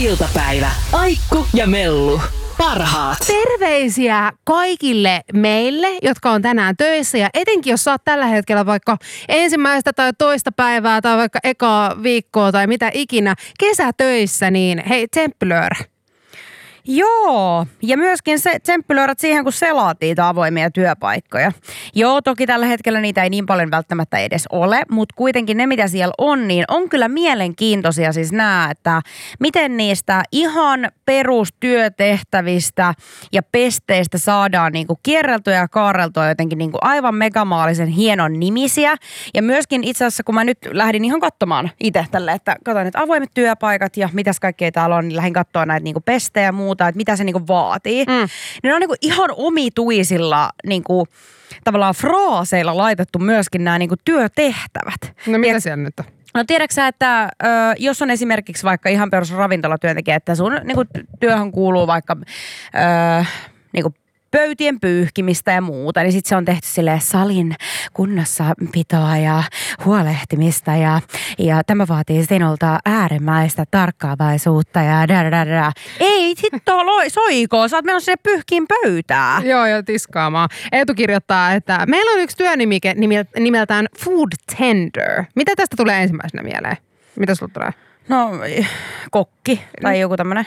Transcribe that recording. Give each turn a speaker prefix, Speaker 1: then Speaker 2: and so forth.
Speaker 1: iltapäivä. Aikku ja Mellu. Parhaat.
Speaker 2: Terveisiä kaikille meille, jotka on tänään töissä ja etenkin jos sä oot tällä hetkellä vaikka ensimmäistä tai toista päivää tai vaikka ekaa viikkoa tai mitä ikinä kesätöissä, niin hei, tsemppylöörä.
Speaker 3: Joo, ja myöskin se tsemppylöörät siihen, kun selaat niitä avoimia työpaikkoja. Joo, toki tällä hetkellä niitä ei niin paljon välttämättä edes ole, mutta kuitenkin ne, mitä siellä on, niin on kyllä mielenkiintoisia siis nämä, että miten niistä ihan perustyötehtävistä ja pesteistä saadaan niinku kierreltyä ja kaarreltua jotenkin niinku aivan megamaalisen hienon nimisiä. Ja myöskin itse asiassa, kun mä nyt lähdin ihan katsomaan itse tälle, että katsoin, että avoimet työpaikat ja mitäs kaikkea täällä on, niin lähdin katsoa näitä niinku pestejä ja muuta, että mitä se niinku vaatii. Niin ne on niinku ihan omituisilla niinku tavallaan fraaseilla laitettu myöskin nämä niinku työtehtävät.
Speaker 2: No mitä siellä nyt on?
Speaker 3: No tiedätkö sä, että jos on esimerkiksi vaikka ihan perus ravintolatyöntekijä, että sun niinku, työhön kuuluu vaikka niinku, pöytien pyyhkimistä ja muuta, niin sitten se on tehty silleen salin kunnossapitoa ja huolehtimista ja tämä vaatii sinulta äärimmäistä tarkkaavaisuutta ja da. Ei hitto soikoo, sä oot menossa sinne pyyhkiin pöytää.
Speaker 2: Joo, tiskaamaan. Eetu kirjoittaa, että meillä on yksi työnimike nimeltään Food Tender. Mitä tästä tulee ensimmäisenä mieleen? Mitä sulla tulee?
Speaker 3: No, kokki tai joku tämmönen.